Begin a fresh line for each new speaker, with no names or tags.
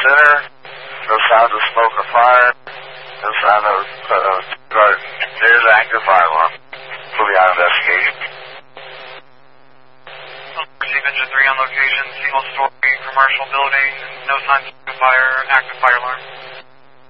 center. No signs of smoke or fire. No sign of garden. There's an active fire alarm. We'll be on investigation.
Receive engine 3 on location, single story, commercial building, no signs of fire, active fire alarm.